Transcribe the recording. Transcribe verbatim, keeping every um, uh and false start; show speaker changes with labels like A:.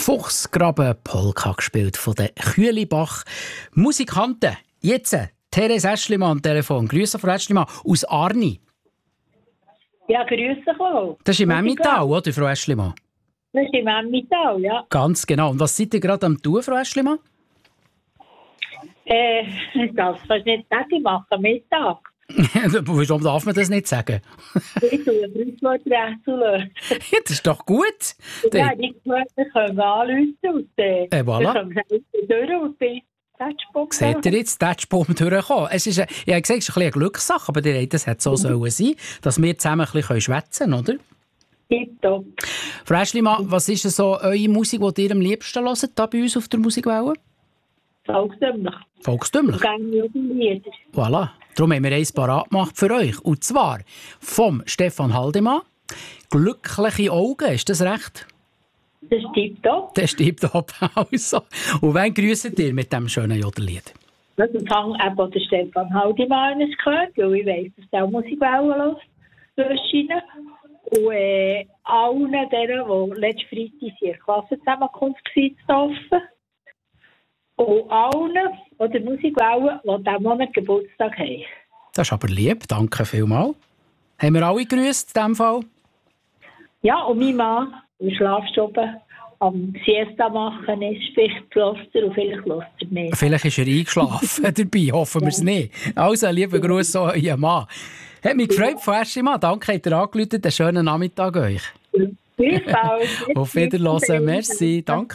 A: Fuchsgraben-Polka gespielt von den Kühlibach Musikanten. Jetzt Therese Aeschlimann am Telefon. Grüße, Frau Aeschlimann, aus Arni.
B: Ja, grüße auch.
A: Das ist im Emmental, oder, Frau Aeschlimann?
B: Das ist im Emmental, ja.
A: Ganz genau. Und was seid ihr gerade am tun, Frau Aeschlimann?
B: Äh, das kannst du nicht sagen, ich mache Mittag.
A: Warum darf man das nicht sagen?
B: Ich tue ein Kreuzworträtsel lösen.
A: Das ist doch gut.
B: Ja, die Gehörten können anrufen und äh,
A: äh, voilà.
B: dann können sie durch und bin Touchbomb.
A: Seht ihr jetzt, Touchbomb durchkommen? Es ist, ein, ich habe gesagt, es ist ein eine Glückssache, aber ihr habt es so mhm. sollen sein, dass wir zusammen ein bisschen schwätzen können, oder?
B: Tipptopp.
A: Frau Aeschlimann, was ist so eure Musik, die ihr am liebsten hört, hier bei uns auf der Musikwelle?
B: Volkstümlich.
A: Volkstümlich?
B: Lieder.
A: Voilà. Darum haben wir eins parat gemacht für euch. Und zwar vom Stefan Haldemann. «Glückliche Augen», ist das recht?
B: Das ist tipptopp.
A: Das ist tipptopp. Also. Und wen grüsst ihr mit diesem schönen Jodellied?
B: Das empfang eben der Stefan Haldemann gehört, weil ich weiss, dass der Musikwelle hört. Und äh, allen denen, die letzten Freitag in der Klassenzusammenkunft waren, und allen, die der Musikwelle, die diesen Monat Geburtstag haben.
A: Das ist aber lieb, danke vielmals. Haben wir alle gegrüßt in diesem Fall?
B: Ja, und mein Mann, der Schlafstube am Siesta machen ist, vielleicht Kloster und vielleicht Kloster nicht.
A: Vielleicht ist er eingeschlafen dabei, hoffen wir es nicht. Also, liebe Grüße an euren Mann. Hat mich gefreut, Frau Aeschlimann. Danke, habt ihr angerufen. Einen schönen Nachmittag euch.
B: Bis bald.
A: Auf Wiederhören. Merci. Danke.